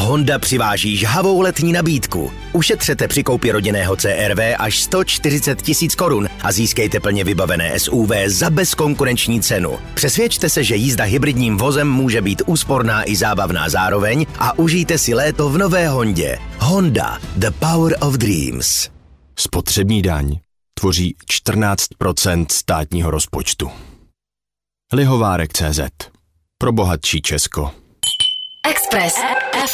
Honda přiváží žhavou letní nabídku. Ušetřete při koupi rodinného CR-V až 140 000 korun a získejte plně vybavené SUV za bezkonkurenční cenu. Přesvědčte se, že jízda hybridním vozem může být úsporná i zábavná zároveň a užijte si léto v nové Hondě. Honda, the power of dreams. Spotřební daň tvoří 14% státního rozpočtu. Lihovárek.cz. Pro bohatší Česko. Express